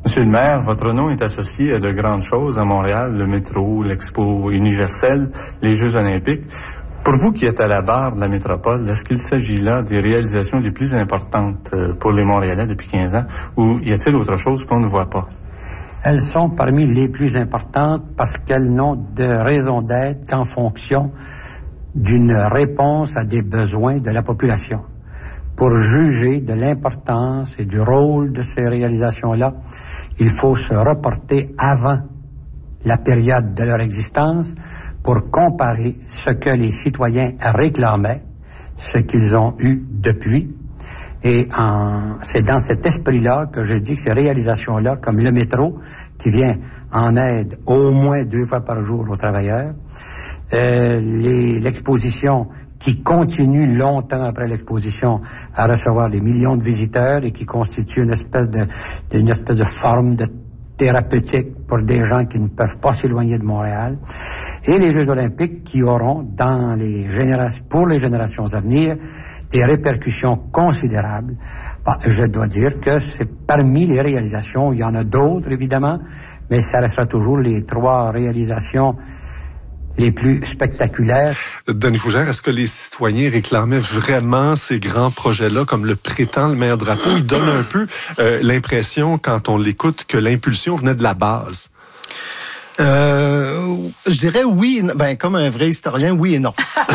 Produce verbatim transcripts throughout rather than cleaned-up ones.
Monsieur le maire, votre nom est associé à de grandes choses à Montréal, le métro, l'Expo universelle, les Jeux olympiques. Pour vous qui êtes à la barre de la métropole, est-ce qu'il s'agit là des réalisations les plus importantes pour les Montréalais depuis quinze ans, ou y a-t-il autre chose qu'on ne voit pas? Elles sont parmi les plus importantes parce qu'elles n'ont de raison d'être qu'en fonction d'une réponse à des besoins de la population. Pour juger de l'importance et du rôle de ces réalisations-là, il faut se reporter avant la période de leur existence pour comparer ce que les citoyens réclamaient, ce qu'ils ont eu depuis. Et en, c'est dans cet esprit-là que je dis que ces réalisations-là, comme le métro, qui vient en aide au moins deux fois par jour aux travailleurs, euh, les, l'exposition qui continue longtemps après l'exposition à recevoir des millions de visiteurs et qui constitue une espèce de, une espèce de forme de thérapeutique pour des gens qui ne peuvent pas s'éloigner de Montréal, et les Jeux olympiques qui auront dans les générations, pour les générations à venir, des répercussions considérables. Bon, je dois dire que c'est parmi les réalisations, il y en a d'autres évidemment, mais ça restera toujours les trois réalisations les plus spectaculaires. Denis Fougère, est-ce que les citoyens réclamaient vraiment ces grands projets-là, comme le prétend le maire Drapeau? Il donne un peu euh, l'impression, quand on l'écoute, que l'impulsion venait de la base. Euh, je dirais oui, ben comme un vrai historien, oui et non.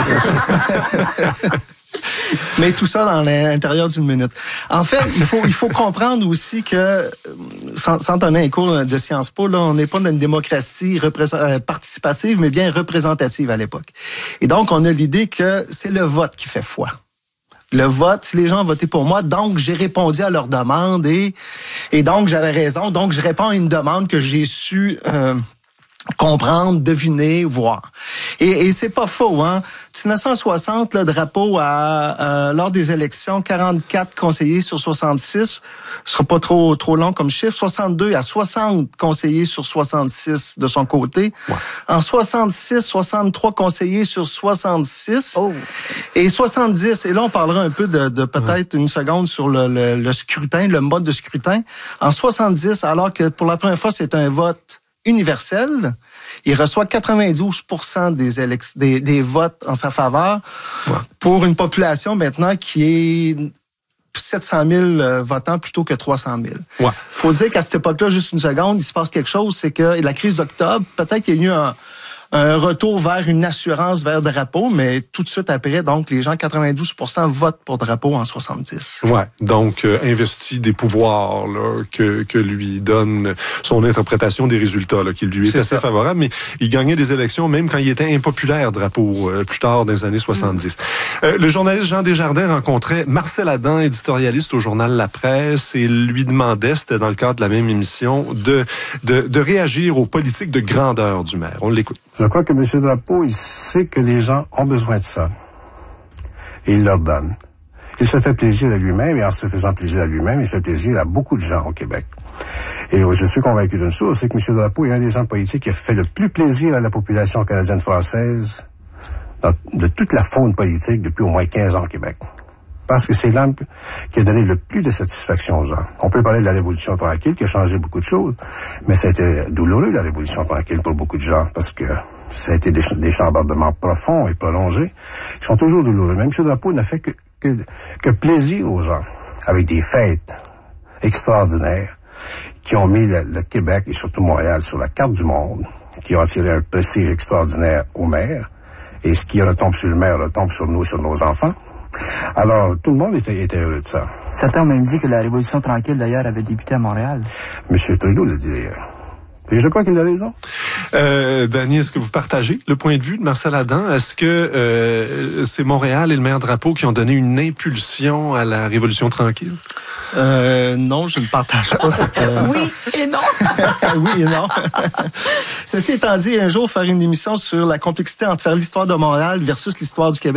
Mais tout ça dans l'intérieur d'une minute. En fait, il faut il faut comprendre aussi que, sans, sans donner un cours de Sciences Po, là, on n'est pas dans une démocratie représent- participative, mais bien représentative à l'époque. Et donc, on a l'idée que c'est le vote qui fait foi. Le vote, si les gens ont voté pour moi, donc j'ai répondu à leur demande et, et donc j'avais raison. Donc, je réponds à une demande que j'ai su... Euh, comprendre, deviner, voir. Et, et c'est pas faux, hein. dix-neuf cent soixante, le Drapeau a, euh, lors des élections, quarante-quatre conseillers sur soixante-six. Ce sera pas trop, trop long comme chiffre. soixante-deux à soixante conseillers sur soixante-six de son côté. Ouais. En soixante-six, soixante-trois conseillers sur soixante-six. Oh. Et soixante-dix, et là, on parlera un peu de, de peut-être ouais. une seconde sur le, le, le scrutin, le mode de scrutin. En soixante-dix, alors que pour la première fois, c'est un vote universel, il reçoit quatre-vingt-douze pour cent des, élec- des, des votes en sa faveur ouais. pour une population maintenant qui est sept cent mille votants plutôt que trois cent mille. Il ouais. faut dire qu'à cette époque-là, juste une seconde, il se passe quelque chose, c'est que la crise d'octobre, peut-être qu'il y a eu un, un retour vers une assurance vers Drapeau, mais tout de suite après, donc, les gens, quatre-vingt-douze pour cent votent pour Drapeau en soixante-dix. Ouais, donc, euh, investi des pouvoirs là, que, que lui donne son interprétation des résultats, là, qui lui est, c'est assez ça. favorable, mais il gagnait des élections même quand il était impopulaire, Drapeau, euh, plus tard dans les années soixante-dix. Mmh. Euh, le journaliste Jean Desjardins rencontrait Marcel Adam, éditorialiste au journal La Presse, et lui demandait, c'était dans le cadre de la même émission, de, de, de réagir aux politiques de grandeur du maire. On l'écoute. Je crois que M. Drapeau, il sait que les gens ont besoin de ça. Et il leur donne. Il se fait plaisir à lui-même, et en se faisant plaisir à lui-même, il fait plaisir à beaucoup de gens au Québec. Et je suis convaincu d'une chose, c'est que M. Drapeau est un des hommes politiques qui a fait le plus plaisir à la population canadienne-française de toute la faune politique depuis au moins quinze ans au Québec. Parce que c'est l'homme qui a donné le plus de satisfaction aux gens. On peut parler de la Révolution tranquille qui a changé beaucoup de choses, mais ça a été douloureux, la Révolution tranquille, pour beaucoup de gens, parce que ça a été des, des chambardements profonds et prolongés, qui sont toujours douloureux. Même M. Drapeau n'a fait que, que, que plaisir aux gens, avec des fêtes extraordinaires, qui ont mis le, le Québec, et surtout Montréal, sur la carte du monde, qui ont attiré un prestige extraordinaire au maire, et ce qui retombe sur le maire retombe sur nous et sur nos enfants. Alors, tout le monde était, était heureux de ça. Certains ont même dit que la Révolution tranquille, d'ailleurs, avait débuté à Montréal. M. Trudeau l'a dit, d'ailleurs. Et je crois qu'il a raison. Euh, Danny, est-ce que vous partagez le point de vue de Marcel Adam? Est-ce que euh, c'est Montréal et le maire Drapeau qui ont donné une impulsion à la Révolution tranquille? Euh, non, je ne partage pas cette... Euh... Oui et non. Oui et non. Ceci étant dit, un jour, faire une émission sur la complexité entre faire l'histoire de Montréal versus l'histoire du Québec.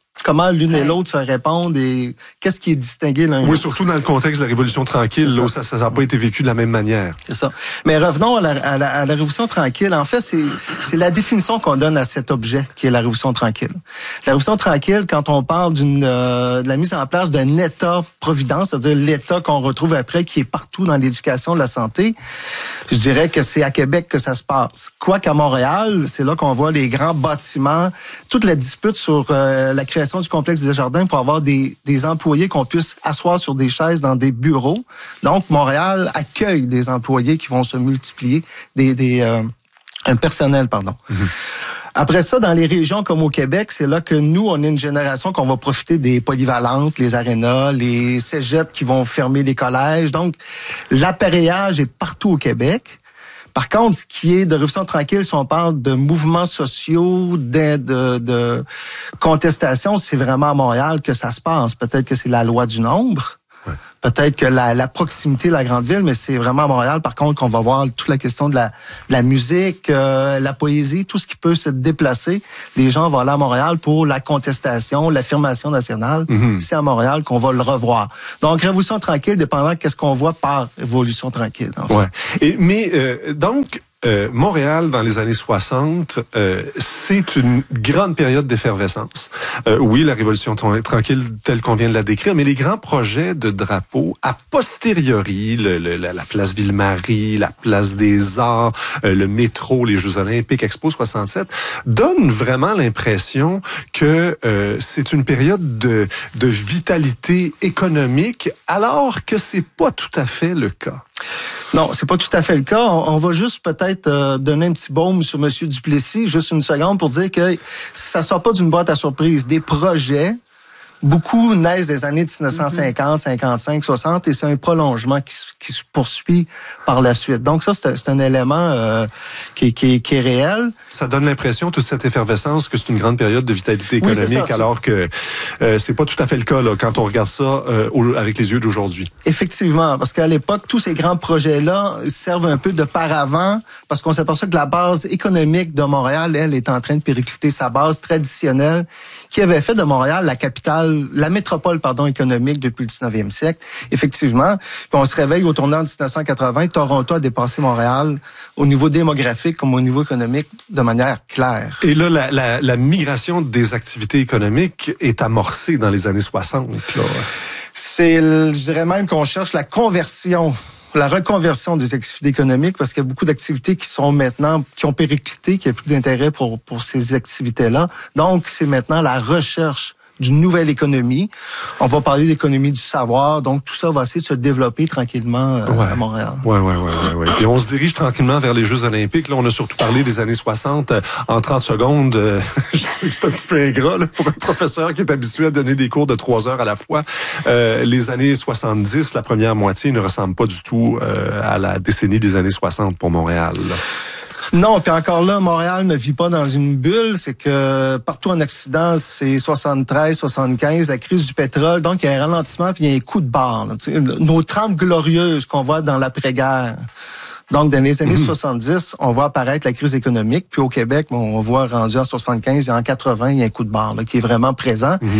comment l'une et l'autre se répondent et qu'est-ce qui est distingué l'un et l'autre. Oui, surtout dans le contexte de la Révolution tranquille, là où ça n'a pas été vécu de la même manière. C'est ça. Mais revenons à la, à la, à la Révolution tranquille. En fait, c'est, c'est la définition qu'on donne à cet objet qui est la Révolution tranquille. La Révolution tranquille, quand on parle d'une, euh, de la mise en place d'un État-providence, c'est-à-dire l'État qu'on retrouve après, qui est partout dans l'éducation, la santé, je dirais que c'est à Québec que ça se passe. Quoiqu'à Montréal, c'est là qu'on voit les grands bâtiments, toute la dispute sur euh, la création du complexe des Jardins pour avoir des, des employés qu'on puisse asseoir sur des chaises dans des bureaux. Donc, Montréal accueille des employés qui vont se multiplier, des, des euh, un personnel, pardon. Mm-hmm. Après ça, dans les régions comme au Québec, c'est là que nous, on est une génération qu'on va profiter des polyvalentes, les arénas, les cégeps qui vont fermer les collèges. Donc, l'appareillage est partout au Québec. Par contre, ce qui est de Révolution tranquille, si on parle de mouvements sociaux, de, de, de contestation, c'est vraiment à Montréal que ça se passe. Peut-être que c'est la loi du nombre. Ouais. Peut-être que la, la proximité de la grande ville, mais c'est vraiment à Montréal, par contre, qu'on va voir toute la question de la, de la musique, euh, la poésie, tout ce qui peut se déplacer. Les gens vont aller à Montréal pour la contestation, l'affirmation nationale. Mm-hmm. C'est à Montréal qu'on va le revoir. Donc, Révolution tranquille, dépendant de qu'est-ce qu'on voit par Révolution tranquille. En fait. Ouais. Et, mais euh, donc, Euh, Montréal, dans les années soixante, euh, c'est une grande période d'effervescence. Euh, oui, la Révolution tranquille telle qu'on vient de la décrire, mais les grands projets de drapeaux, a posteriori, le, le, la, la place Ville-Marie, la place des Arts, euh, le métro, les Jeux olympiques, Expo soixante-sept, donnent vraiment l'impression que euh, c'est une période de, de vitalité économique, alors que c'est pas tout à fait le cas. Non, c'est pas tout à fait le cas. On, on va juste peut-être euh, donner un petit baume sur M. Duplessis, juste une seconde, pour dire que ça sort pas d'une boîte à surprise. Des projets, beaucoup naissent des années dix-neuf cent cinquante, cinquante-cinq, soixante, et c'est un prolongement qui, qui se poursuit par la suite. Donc ça, c'est, c'est un élément euh, qui, qui, qui est réel. Ça donne l'impression, toute cette effervescence, que c'est une grande période de vitalité économique, oui, ça, alors que euh, c'est pas tout à fait le cas là, quand on regarde ça euh, au, avec les yeux d'aujourd'hui. Effectivement, parce qu'à l'époque, tous ces grands projets-là servent un peu de paravent, parce qu'on s'aperçoit que la base économique de Montréal, elle, est en train de péricliter sa base traditionnelle, qui avait fait de Montréal la capitale, la métropole, pardon, économique depuis le dix-neuvième siècle. Effectivement. Puis on se réveille au tournant de dix-neuf cent quatre-vingts, Toronto a dépassé Montréal au niveau démographique comme au niveau économique de manière claire. Et là, la, la, la migration des activités économiques est amorcée dans les années soixante, là. C'est, je dirais même qu'on cherche la conversion, la reconversion des activités économiques, parce qu'il y a beaucoup d'activités qui sont maintenant, qui ont périclité, qui a plus d'intérêt pour, pour ces activités-là. Donc, c'est maintenant la recherche d'une nouvelle économie. On va parler d'économie du savoir. Donc, tout ça va essayer de se développer tranquillement euh, ouais. à Montréal. Oui, oui, oui. Ouais, ouais. Et on se dirige tranquillement vers les Jeux olympiques. Là, on a surtout parlé des années soixante. En trente secondes, euh, je sais que c'est un petit peu ingrat là, pour un professeur qui est habitué à donner des cours de trois heures à la fois. Euh, les années soixante-dix, la première moitié, ne ressemble pas du tout euh, à la décennie des années soixante pour Montréal, là. Non, puis encore là, Montréal ne vit pas dans une bulle. C'est que partout en Occident, c'est soixante-treize, soixante-quinze, la crise du pétrole. Donc, il y a un ralentissement puis il y a un coup de barre. Là, nos trente glorieuses qu'on voit dans l'après-guerre. Donc, dans les années mmh. soixante-dix, on voit apparaître la crise économique. Puis au Québec, on voit rendu en soixante-quinze et en quatre-vingts, il y a un coup de barre là, qui est vraiment présent. Mmh.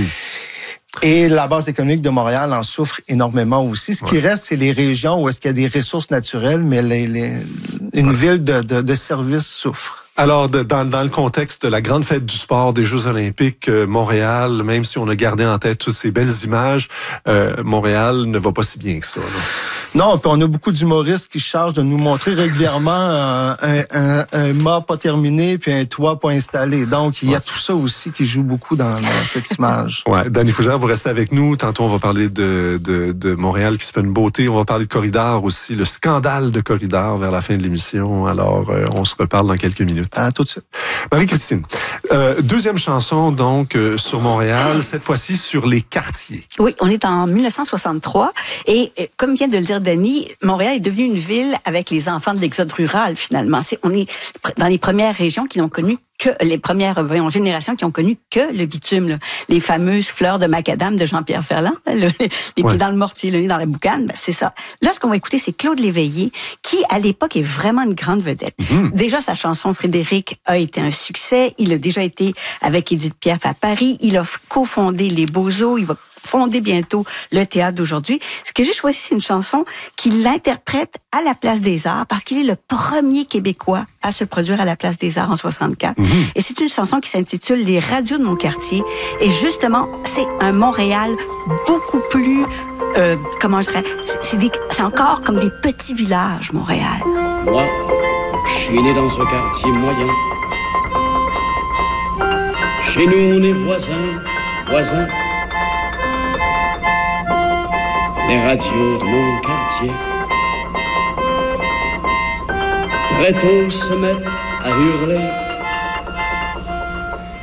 Et la base économique de Montréal en souffre énormément aussi. Ce qui ouais. reste, c'est les régions où est-ce qu'il y a des ressources naturelles, mais les, les, une ouais. ville de, de, de services souffre. Alors, de, dans, dans le contexte de la grande fête du sport, des Jeux olympiques, euh, Montréal, même si on a gardé en tête toutes ces belles images, euh, Montréal ne va pas si bien que ça. Là. Non, puis on a beaucoup d'humoristes qui se chargent de nous montrer régulièrement euh, un, un, un mât pas terminé puis un toit pas installé. Donc, il y a ouais. tout ça aussi qui joue beaucoup dans, dans cette image. Ouais, Danny Fougère, vous restez avec nous. Tantôt, on va parler de, de, de Montréal qui se fait une beauté. On va parler de Corridor aussi, le scandale de Corridor vers la fin de l'émission. Alors, euh, on se reparle dans quelques minutes. À tout de suite. Marie-Christine, euh, deuxième chanson donc euh, sur Montréal, cette fois-ci sur les quartiers. Oui, on est en dix-neuf cent soixante-trois et euh, comme vient de le dire Danny, Montréal est devenue une ville avec les enfants de l'exode rural finalement. C'est, on est dans les premières régions qui n'ont connu que les premières voyons, générations qui ont connu que le bitume, là. Les fameuses fleurs de macadam de Jean-Pierre Ferland, là, le, les ouais. pieds dans le mortier, le nez dans la boucane, ben, c'est ça. Là, ce qu'on va écouter, c'est Claude Léveillé, qui, à l'époque, est vraiment une grande vedette. Mm-hmm. Déjà, sa chanson Frédéric a été un succès. Il a déjà été avec Édith Piaf à Paris. Il a cofondé les Beaux-Eaux. Il va fonder bientôt le théâtre d'aujourd'hui. Ce que j'ai choisi, c'est une chanson qu'il l'interprète à la Place des Arts parce qu'il est le premier Québécois à se produire à la Place des Arts en soixante-quatre. Mm-hmm. Et c'est une chanson qui s'intitule Les radios de mon quartier. Et justement, c'est un Montréal beaucoup plus, euh, comment je dirais, c'est, c'est, des, c'est encore comme des petits villages, Montréal. Moi, je suis né dans un quartier moyen. Chez nous, on est voisins, voisins. Les radios de mon quartier. Très tôt se mettent à hurler.